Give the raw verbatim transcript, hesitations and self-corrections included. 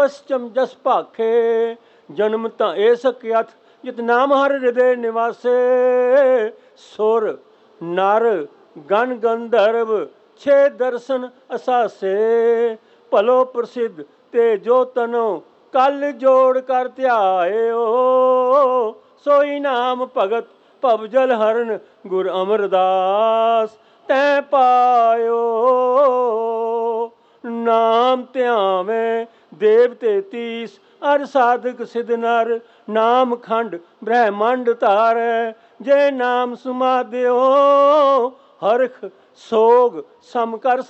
ਪਸਚਮ ਜਸ ਭਾਖੇ। ਜਨਮ ਤਾਂ ਇਹ ਸਕਿਆਥ ਜਿਤ ਨਾਮ ਹਰ ਹਿਰਦੇ ਨਿਵਾਸੇ। ਸੁਰ ਨਰ ਗਨ ਗੰਧਰਵ ਛੇ ਦਰਸ਼ਨ ਅਸਾਸੇ। ਭਲੋ ਪ੍ਰਸਿੱਧ ਤੇ ਜੋ ਤਨੋ ਕਲ ਜੋੜ ਕਰ ਧਿਆਇਓ। ਸੋਈ ਨਾਮ ਭਗਤ ਭਵਜਲ ਹਰਨ ਗੁਰ ਅਮਰਦਾਸ ਤੈ ਪਾਇਓ। ਨਾਮ ਧਿਆਵੇਂ ਦੇਵ ਤੇਤੀਸ ਅਰ ਸਾਧਕ ਸਿਧ ਨਰ। ਨਾਮ ਖੰਡ ਬ੍ਰਹਮੰਡ ਧਾਰੈ ਜੇ ਨਾਮ ਸੁਮਾਦਿਓ। ਹਰਖ ਸੋਗ ਸਮ ਕਰ